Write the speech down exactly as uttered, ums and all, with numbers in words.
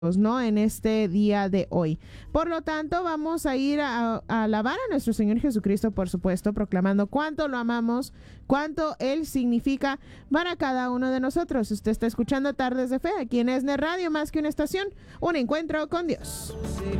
¿no? En este día de hoy. Por lo tanto, vamos a ir a, a alabar a nuestro Señor Jesucristo, por supuesto, proclamando cuánto lo amamos, cuánto Él significa para cada uno de nosotros. Usted está escuchando Tardes de Fe aquí en ESNE Radio, más que una estación, un encuentro con Dios.